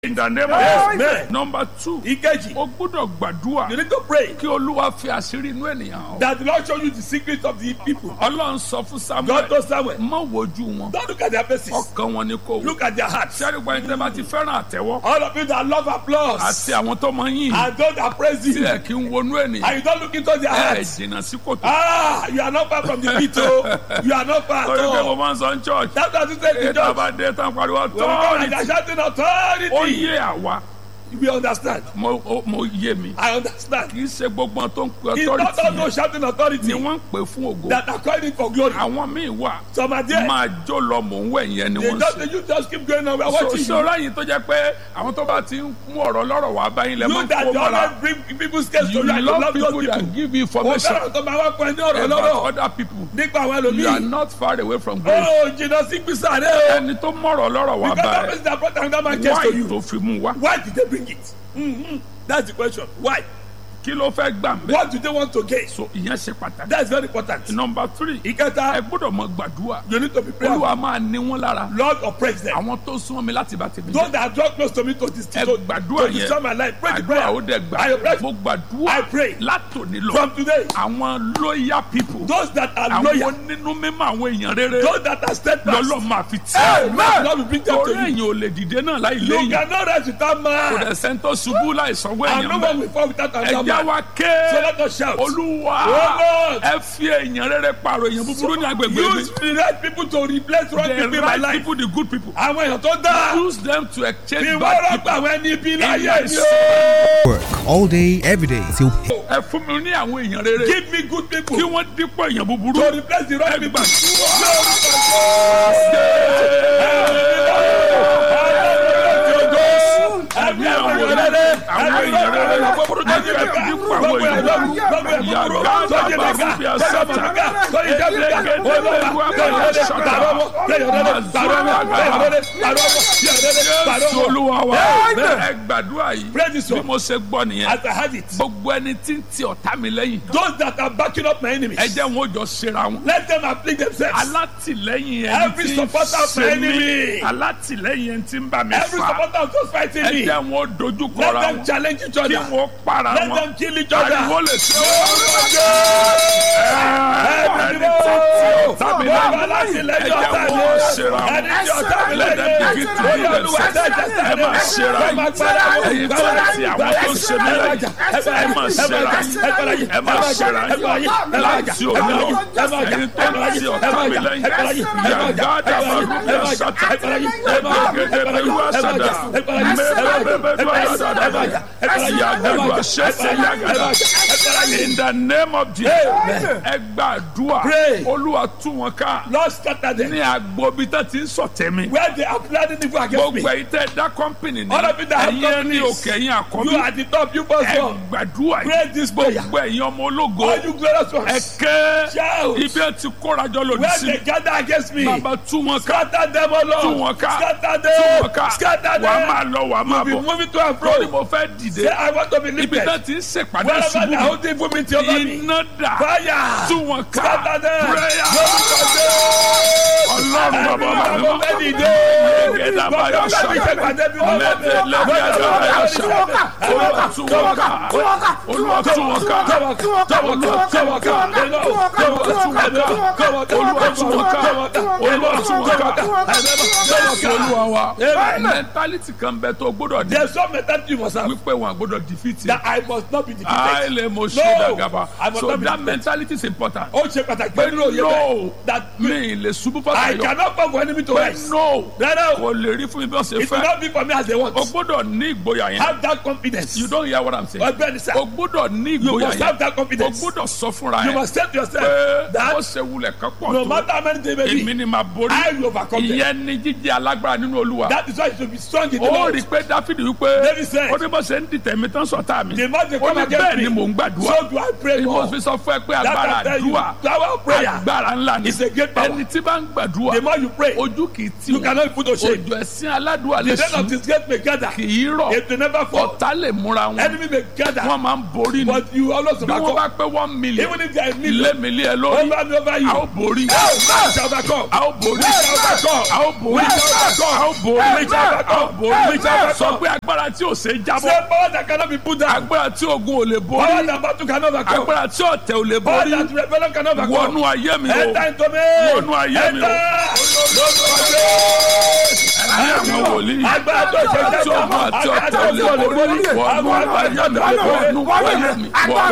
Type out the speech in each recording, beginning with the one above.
In the name of Amen. Number 2, Ìkejì, o gbọ́dọ̀ gbàdúrà you need to pray kí Olúwa fi àṣírí inú ènìyàn hàn. that the Lord show you the secret of the people. Ọlọ́run sọ fún God Samuel, told Samuel, má wojú wọn, don't look at their faces, ọkàn wọn ni kò wò. look at their hearts. Sẹ́rígbà ẹni tẹ́ bá ti fẹ́ràn àtẹ́wọ́ All of you that love applause àti àwọn tó máa ń yìn and those that praise tí you, ẹ̀ kí ń wọnú ènìyàn, and you don't look into their ẹ̀ hearts. jìnnà sí kòtò. You are not far from the pit, oh. You are not far at Torí pé mo all. máa ń sọ ní church, That's what you say to ètò judge. àbádé tán pariwo When we come and they are authority. shouting Ó authority, yé àwa, we understand. mo yé mi. I understand. Kì í ṣe gbogbo tó ń pe It's not all authority those shouting ni authority wọ́n ń pè fún ògo. that are calling for glory. Àwọn míì wà Some are there. máa jó lọ mò ń wẹ̀ yẹn ni They wọ́n ń just, ṣe. you just keep going on. We are watching you. Ṣọ́ra yìí tó jẹ́ pé àwọn tó bá ti ń mú ọ̀rọ̀ lọ́rọ̀ wá báyìí lẹ́ máa You ń that kó you mọ́ra. always bring people's case to You you and you love love people those people. that give you O information fẹ́ràn tó máa wá pọ̀ ní ọ̀rọ̀ about lọ́rọ̀ other people. nípa àwọn You are ẹlòmíì. not far away from grace. Oh, jìnnà sí gbèsè rẹ o. Ẹni tó mọ̀rọ̀ lọ́rọ̀ wá Because that báyìí, person that brought another man case to why you. tó fi mú wá? Why did they bring it? That's the question. Why? Kí ló fẹ́ gbà ń bẹ́? What do they want to gain? So ìyẹn ṣe pàtàkì. That's very important. Number 3, ẹ Ìkẹta, gbọ́dọ̀ mọ gbàdúrà. you need to be prayerful. Olúwa máa ní wọn lára. Lord oppress them. Àwọn tó súnmọ́ mi láti bá tèmi Those jẹ́. that draw close to me to this Ẹ to gbàdúrà yẹn. destroy my life. Pray the Àdúrà prayer. ó dẹ̀ I pray. gbà. Mo I gbàdúrà pray. látòní lọ. From today, Àwọn loyal people. those that are Àwọn loyal, onínú mímọ́ àwọn èèyàn rere. those that are steadfast, Lọ́lọ́ máa fi tì. Amen. Lord will bring them Torí to you. èèyàn ò lè dìde náà láì You léyìn. cannot rise without Kò man. dẹ̀ sẹ́ńtọ́ ṣubú láì sanwó And no èèyàn one bẹ́ẹ̀. will fall without another Ẹja man. wa So ké. let us shout. Olúwa Oh Lord, ẹ fi èèyàn rere pààrọ̀ èèyàn búburú ní agbègbè mi. use the right people to replace wrong The people in my right life. people, the good people. Àwọn èèyàn tó dáa. Use them to exchange Bí wọ́n bad rọ́pò people. àwọn ẹni ibi In láyé my mi o. Work all day, every day till Ẹ fún mi ní àwọn èèyàn rere. Give me good people Kí to wọ́n dípò èèyàn búburú. replace the wrong people. Ẹ̀mí àwọn èèyàn rere. Àwọn èèyàn rere. Ẹ dípò àwọn èèyàn búburú. Yàgá dàbà rúbi àsátà. Jésù Olúwa wa. Ẹ gbàdúrà yìí. Pray this Bí one. mo ṣe gbọ́ nìyẹn. As I had it, Gbogbo ẹni tí ń ti ọ̀tá mi lẹ́yìn. those that are backing up my enemies, Ẹ jẹ́ wọn ó jọ ṣera wọn. let them afflict themselves. Alátìlẹ́yìn ẹni Every tí ń supporter of my ṣe enemy. mí. Alátìlẹ́yìn ẹni tí ń bá mi Every fà. supporter of those fighting Ẹ me, jẹ́ wọn ó dojú let kọra them wọn. challenge each Kí other. wọ́n para Let wọn. them kill each other. Ariwo lè ṣe Ẹni ẹni tó ti ọ̀tá mi lẹ́yìn. Ẹ jẹ́ wọn ó ṣera wọn. Let them begin to do themselves. Ẹ máa ṣera yìí. Ẹ̀yin tó ti àwọn tó ṣe mí lẹ́yìn. Ẹ máa ṣera yìí. Ẹ máa ṣera yìí. Láti òní lọ. Ẹ̀yin tó ti ọ̀tá mi lẹ́yìn. Yàgá dàbà rúbi àsátà. Ẹgbẹ̀gẹ̀dẹ̀ bẹ̀rù àsàdà. Mẹ́rẹ̀ẹ́rẹ́ bẹ̀rù àsàdà. Yàgàdù àṣẹ́sẹ̀ yàgàdà. In the name of Jesus. Ẹ gbàdúrà. Pray. Olúwa tú wọn ká. Lord scatter them. Ní agbobi tó ti ń sọ̀tẹ̀ mi. Where they are planning evil against me. Gbogbo ẹ̀yin tẹ́ dá kọ́mpìnì ní. All of you that have Ẹ̀yin ní companies. òkè ẹ̀yin You àkọ́bí. are the top, you must Ẹ go. gbàdúrà Pray yìí. this prayer. Gbogbo ẹ̀yin ọmọ ológo. All you glorious Ẹ ones. ké. Shout. Ibi ẹ ti kórajọ lòdì Where sí. they gather against me. Bàbá tú wọn ká. Scatter them, O Tú Lord. wọn ká. Scatter Tú them. wọn ká. Scatter Wàá máa them. lọ wàá máa Be bọ̀. moving to and Lórí fro. mo fẹ́ Say, dìde. I want to be Ibi lifted. tó ti ń ṣèpàdé Wherever ṣubú the mi. holding vomit over me. Iná dà. Fire. Tú wọn ká. Scatter them. Prayer. Ọlọ́run bàbá Every bàbá man mi of mọ́. any day. Ẹ̀gẹ̀dà báyọ̀ ṣá. Mentality kan bẹ tó gbọ́dọ̀ ní. There's some mentality you must have Wípé wọn gbọ́dọ̀ defeat you. that I must not be defeated. Àìlè mo ṣe No, dàgàbà. I must So not be that defeated. mentality is important. Ó ṣe pàtàkì Pé pẹ̀lú òye bẹ́ẹ̀. no, That mi ì lè ṣubú I fàtàyọ. cannot come for enemy to Pé rise. no, Rárá o, kò lè rí fún mi bí wọ́n ṣe it will fẹ́. not be for me as they want. O gbọ́dọ̀ ní ìgboyà yẹn. Have that confidence. You don't hear what I'm saying. Ọgbẹ́ni sá, O gbọ́dọ̀ ní you ìgboyà must have yẹn. that O confidence. gbọ́dọ̀ sọ fúnra You ẹ̀. must say to yourself Pé ó that ṣe wulẹ̀ kan pọ̀ no tó. matter how many days may Èmi be, ni màá borí. I will overcome them. Ìyẹn ni jíjẹ́ alágbára nínú Olúwa. That is why you should be strong in the Ó Lord. rí i pé Dáfídì wípé David said, ó ní bó ṣe ń dìtẹ̀ mi tán sọ̀tá mi. the more they Ó come ní against bẹ́ẹ̀ me, ni mò ń gbàdúrà. so do I pray Mo more. fi sọ fún ẹ pé That agbára I tell you, àdúrà power of prayer agbára ńlá ni. is a great power. Ẹni tí bá ń gbàdúrà The more you pray, ojú kì í tì you wọ́n. cannot be put to shame. Òjò ẹ̀sìn aládùúrà lè The day of sùn this great may gather. kì í rọ̀ It will never fall. ọ̀tá lè múra wọn. Enemy may gather. wọ́n máa ń borí ni. But you always bí wọ́n overcome. bá pé 1 million. Even if they are in million. lémi ẹ lórí. Over and over you. a ó borí. We shall overcome. a ó borí. We shall overcome. a ó borí. We shall overcome. a ó borí. We shall overcome. a ó borí. We shall overcome. sọ pé agbára tí ò ṣe jábọ́. Say power that cannot be put down. agbára tí ogun ò lè Power borí. that battle cannot overcome. agbára tí ọ̀tẹ̀ ò lè Power borí. that rebellion cannot overcome. wọnú ayé mi o. Enter into me. wọnú ayé mi o. àwọn wòlíì. Agbára tó ṣe tí ogun àti ọ̀tẹ̀ ò lè borí. wọnú ayé mi o. wọnú ayé mi. wọnú ayé mi.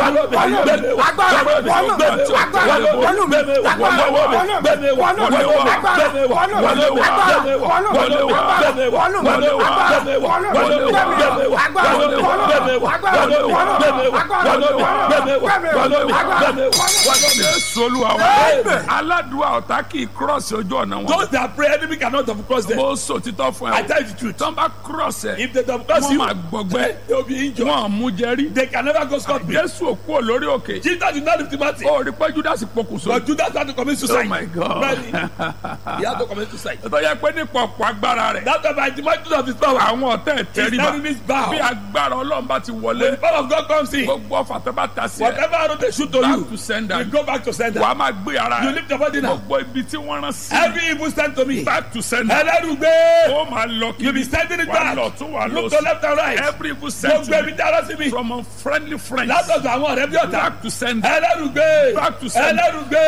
Olúwa wa aládùúgbò ọ̀tá kì í cross ojú ọ̀nà wọn. Those that pray, enemy cannot have crossed them. mo sọ títọ́ fún I ẹ tell you the truth. tán bá cross ẹ If they don't cross wọ́n you, máa gbọgbẹ́ they will be injured. wọ́n mú jẹ́rí. They can never go scot free. Jésù òkú ò lórí òkè. Jesus did not lift him out. ó rí pé Judas pokùnso. But Judas had to commit suicide. Oh my God. Really? He had to commit suicide. tó yẹ pé nípa ọ̀pọ̀ agbára rẹ̀. That's why by the might of his power, àwọn ọ̀tá ẹ̀ his tẹríba. enemies bow. bí agbára Ọlọ́run bá ti When the wọlé. power of God comes in, gbogbo ọ̀fà tó bá ta sí ẹ. whatever arrow they shoot to back you, to sender. you go back to sender. wàá máa gbé ara You ẹ. lift your body now. gbogbo ibi tí wọ́n rán sí. Every evil stand to me. back to sender. Ẹlẹ́rùgbé. ó máa lọ kí. You be sending it wà back. lọ tún wà lọ Look to left and right. every evil Gbogbo sentiment ibi tí ara sí mi. from unfriendly friends. Látọ̀dọ̀ àwọn ọ̀rẹ́ bí ọ̀tá. back to sender. Ẹlẹ́rùgbé. Back to sender. Ẹlẹ́rùgbé.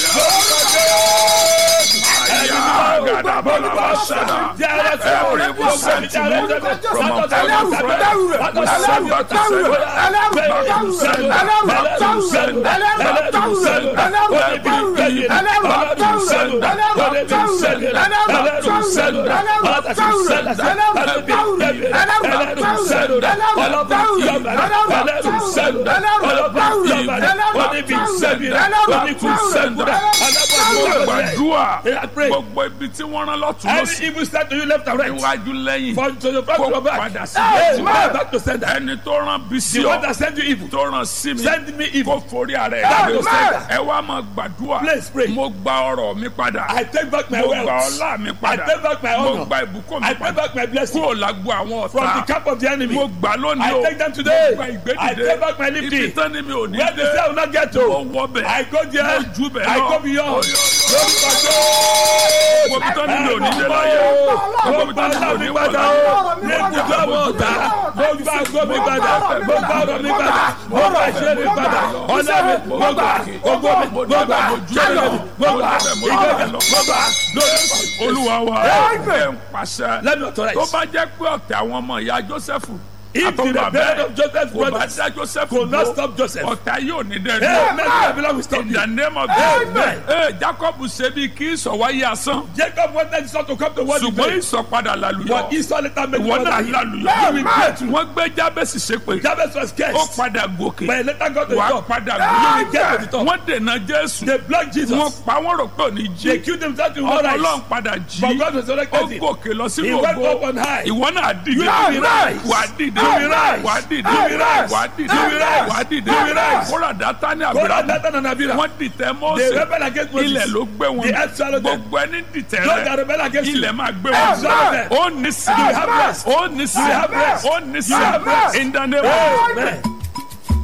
gbàdúrà gbogbo ibi tí wọ́n rán lọ́tún Every lọ́sí. evil stand to you left and right. iwájú lẹ́yìn. From to the front to the kó back. padà sí Hey, i. back to sender. ẹni tó rán bí sí The one ọ that send you evil. tó rán sí mi Send me evil. kó forí ara ẹ̀ Back gbé. to sender. ẹ wá máa gbàdúrà. Please pray. mo gba ọrọ̀ mi padà. I take back my mo gba wealth. ọlá mi I padà. take back my mo honor. gba ìbùkún mi I take padà. back my blessing. kúrò lágbo àwọn From the ọ̀tá. camp of the enemy. mo gbà lónìí I o. take them today. mo gba I ìgbédìde. take back my lifting. ibi tán ni mi ò ní Where they say I will not get to. mo wọ bẹ̀. I go there. mo jù bẹ̀ I lọ. go beyond. mo bí tán ni mi ò ní dé láyé. Mo gba ọlá mi padà o. Ní ibùdó àwọn ọ̀tá. Mo gba àgọ́ mi padà. Mo gba ọ̀rọ̀ mi padà. Mo gba ìṣe mi padà. Ọ̀nà mi. Mo gba ògo mi. Mo gba ṣẹ́yìn mi. Mo gba ìgbẹ́jẹ̀. Mo gba lórí. Olúwa wa ẹ̀ ń pàṣẹ. Let me authorize. tó bá jẹ́ pé ọ̀tẹ̀ àwọn ọmọ ìyá Jósẹ́fù. If the rebellion of Joseph's kò bá brothers dá Jósẹ́fù could not dúró, stop Joseph, ọ̀tá yóò ní hey, dẹ́rẹ́. the rebellion will stop In you. the name of Amen. Jesus. Jacob ṣe bí kí ìsọ̀wáyé asán. Jacob wanted Esau to come to what he ṣùgbọ́n made. ìsọ̀padà làlùyọ. But Esau later made ìwọ náà him. làlùyọ. He will get you. wọ́n gbé Jábẹ́sì ṣépè. Jabez was ó cursed. padà gòkè. But he later got to the wà á top. padà You will get to the gòkè. top. wọ́n dènà Jésù. They blocked Jesus. wọ́n pa wọ́n rò pé òní They jí. killed themselves in ọmọ one Ọlọ́run eyes. padà But jí. God resurrected ó him. gòkè lọ He sínú went ògo. up on high. ìwọ náà dìde. You will rise. wà á dìde. You will rise. wà á dìde. You will rise. wà á dìde. You will rise. wà á dìde. You will rise. kóra Dátánì God had Ábúráhámù. Nathan and Abiram. wọ́n dìtẹ̀ They Mósè. rebelled against Moses. ilẹ̀ ló gbé wọn. The earth swallowed them. gbogbo ẹni dìtẹ̀ Those that rẹ̀. rebel against you. ilẹ̀ máa gbé Earth wọn. swallowed them. ó ní sí. You have rest. ó ní sí. You have rest. ó ní sí. You have rest. in the name Amen. of